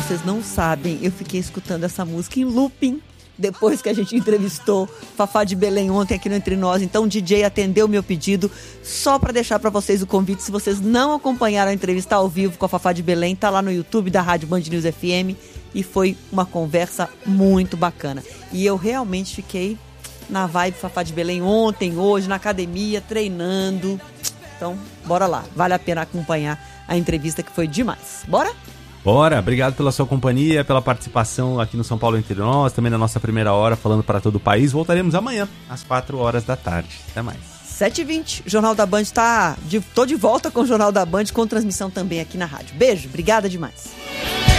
vocês não sabem, eu fiquei escutando essa música em looping depois que a gente entrevistou Fafá de Belém ontem aqui no Entre Nós. Então o DJ atendeu o meu pedido só para deixar para vocês o convite. Se vocês não acompanharam a entrevista ao vivo com a Fafá de Belém, tá lá no YouTube da Rádio Band News FM e foi uma conversa muito bacana. E eu realmente fiquei na vibe Fafá de Belém ontem, hoje, na academia, treinando. Então, bora lá. Vale a pena acompanhar a entrevista que foi demais. Bora? Bora, obrigado pela sua companhia, pela participação aqui no São Paulo Entre Nós, também na nossa primeira hora, falando para todo o país. Voltaremos amanhã, às 4 horas da tarde. Até mais. 7h20, o Jornal da Band tô de volta com o Jornal da Band, com transmissão também aqui na rádio. Beijo, obrigada demais.